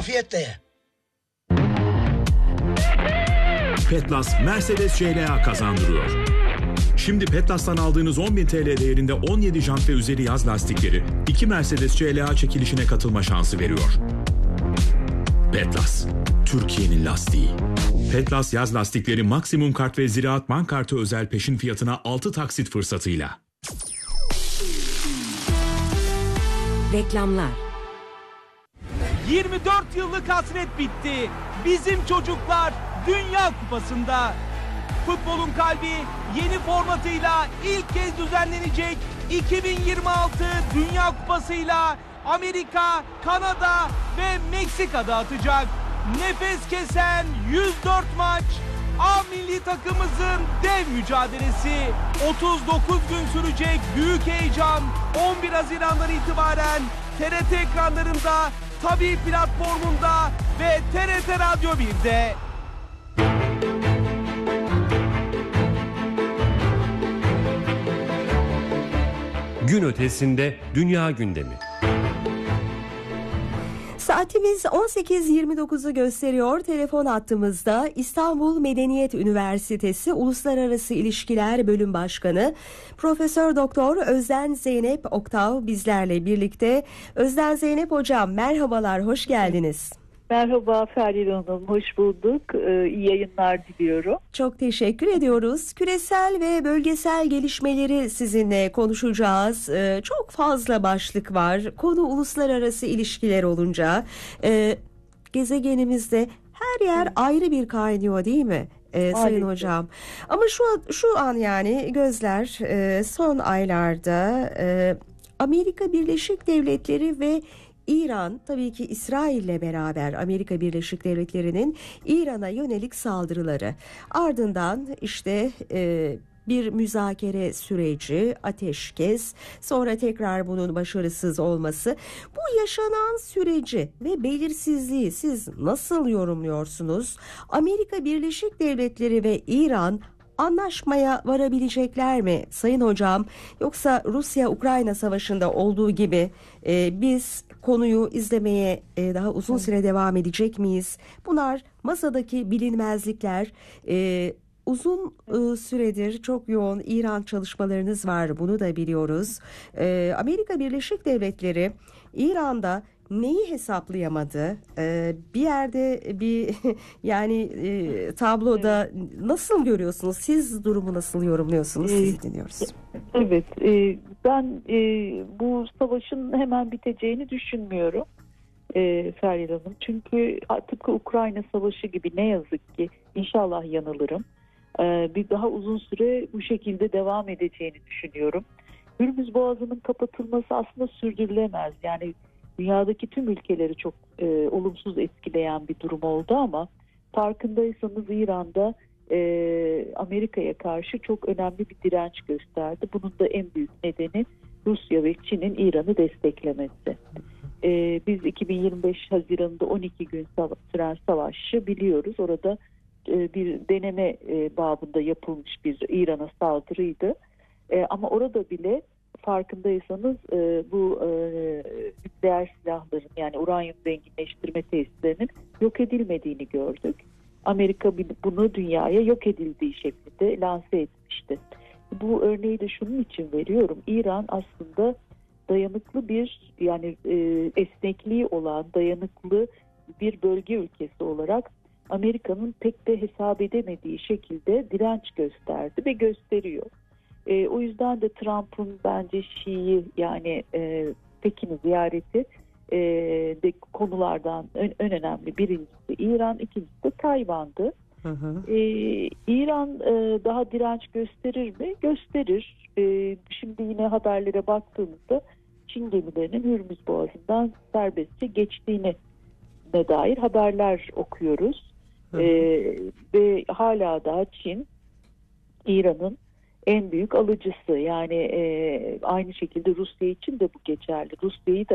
Afiyetle ye. Petlas Mercedes CLA kazandırıyor. Şimdi Petlas'tan aldığınız 10.000 TL değerinde 17 jant ve üzeri yaz lastikleri 2 Mercedes CLA çekilişine katılma şansı veriyor. Petlas, Türkiye'nin lastiği. Petlas yaz lastikleri maksimum kart ve Ziraat Bank kartı özel peşin fiyatına 6 taksit fırsatıyla. Reklamlar. 24 yıllık hasret bitti. Bizim çocuklar Dünya Kupası'nda. Futbolun kalbi yeni formatıyla ilk kez düzenlenecek 2026 Dünya Kupası'yla Amerika, Kanada ve Meksika'da atacak. Nefes kesen 104 maç. A milli takımımızın dev mücadelesi. 39 gün sürecek büyük heyecan. 11 Haziran'dan itibaren TRT ekranlarında, Tabii platformunda ve TRT Radyo 1'de. Gün ötesinde dünya gündemi. Saatimiz 18.29'u gösteriyor. Telefon hattımızda İstanbul Medeniyet Üniversitesi Uluslararası İlişkiler Bölüm Başkanı Profesör Doktor Özden Zeynep Oktav bizlerle birlikte. Özden Zeynep Hocam merhabalar, hoş geldiniz. Merhaba Feril Hanım, hoş bulduk. İyi yayınlar diliyorum. Çok teşekkür ediyoruz. Küresel ve bölgesel gelişmeleri sizinle konuşacağız. Çok fazla başlık var. Konu uluslararası ilişkiler olunca gezegenimizde her yer ayrı bir kaynıyor, değil mi? Sayın Hocam. Ama şu an yani gözler son aylarda Amerika Birleşik Devletleri ve İran, tabii ki İsrail'le beraber Amerika Birleşik Devletleri'nin İran'a yönelik saldırıları. Ardından işte bir müzakere süreci, ateşkes, sonra tekrar bunun başarısız olması. Bu yaşanan süreci ve belirsizliği siz nasıl yorumluyorsunuz? Amerika Birleşik Devletleri ve İran anlaşmaya varabilecekler mi Sayın Hocam? Yoksa Rusya-Ukrayna savaşında olduğu gibi biz konuyu izlemeye daha uzun süre devam edecek miyiz? Bunlar masadaki bilinmezlikler. Uzun süredir çok yoğun İran çalışmalarınız var, bunu da biliyoruz. Amerika Birleşik Devletleri İran'da neyi hesaplayamadı? Bir yerde bir yani tabloda nasıl görüyorsunuz? Siz durumu nasıl yorumluyorsunuz? Sizi dinliyoruz. Evet, ben bu savaşın hemen biteceğini düşünmüyorum Feril Hanım. Çünkü tıpkı Ukrayna Savaşı gibi, ne yazık ki, inşallah yanılırım, bir daha uzun süre bu şekilde devam edeceğini düşünüyorum. Hürmüz Boğazı'nın kapatılması aslında sürdürülemez. Yani dünyadaki tüm ülkeleri çok olumsuz etkileyen bir durum oldu ama farkındaysanız İran'da Amerika'ya karşı çok önemli bir direnç gösterdi. Bunun da en büyük nedeni Rusya ve Çin'in İran'ı desteklemesi. Biz 2025 Haziran'da 12 gün süren savaşı biliyoruz. Orada bir deneme babında yapılmış bir İran'a saldırıydı. Ama orada bile farkındaysanız bu nükleer silahların, yani uranyum zenginleştirme tesislerinin yok edilmediğini gördük. Amerika bunu dünyaya yok edildiği şeklinde lanse etmişti. Bu örneği de şunun için veriyorum. İran aslında dayanıklı bir, yani esnekliği olan dayanıklı bir bölge ülkesi olarak Amerika'nın pek de hesap edemediği şekilde direnç gösterdi ve gösteriyor. O yüzden de Trump'ın bence Şii, yani Pekin'i ziyareti de konulardan en önemli. Birincisi İran, ikincisi de Tayvan'dı. İran daha direnç gösterir mi? Gösterir. Şimdi yine haberlere baktığımızda Çin gemilerinin Hürmüz Boğazı'ndan serbestçe geçtiğine dair haberler okuyoruz. Ve hala daha Çin İran'ın en büyük alıcısı. Yani aynı şekilde Rusya için de bu geçerli. Rusya'yı da